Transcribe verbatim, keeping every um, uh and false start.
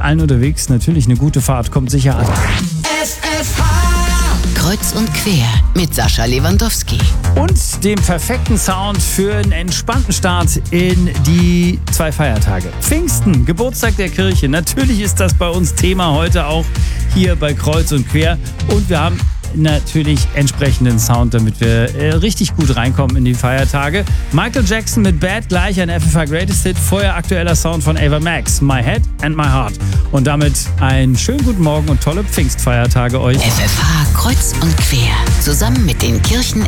allen unterwegs natürlich eine gute Fahrt. Kommt sicher an. F F H Kreuz und quer mit Sascha Lewandowski. Und dem perfekten Sound für einen entspannten Start in die zwei Feiertage. Pfingsten, Geburtstag der Kirche. Natürlich ist das bei uns Thema heute auch hier bei Kreuz und quer. Und wir haben natürlich entsprechenden Sound, damit wir äh, richtig gut reinkommen in die Feiertage. Michael Jackson mit Bad, gleich ein F F H Greatest Hit. Vorher aktueller Sound von Ava Max, My Head and My Heart. Und damit einen schönen guten Morgen und tolle Pfingstfeiertage euch. F F H Kreuz und quer. Zusammen mit den Kirchen